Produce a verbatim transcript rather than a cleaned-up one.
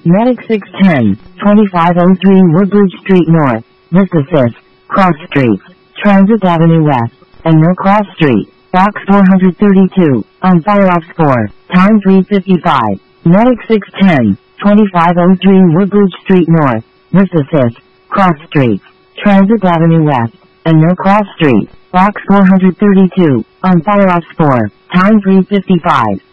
Medic six ten, twenty-five oh three Woodbridge Street North, Vista Fifth, Cross Streets, Transit Avenue West, and No Cross Street, Box four thirty-two, on fire off score, time three fifty-five. Medic six ten, twenty-five oh three Woodbridge Street North, Vista Fifth, Cross Streets, Transit Avenue West, and No Cross Street, Box four thirty-two, on fire off score, time three fifty-five.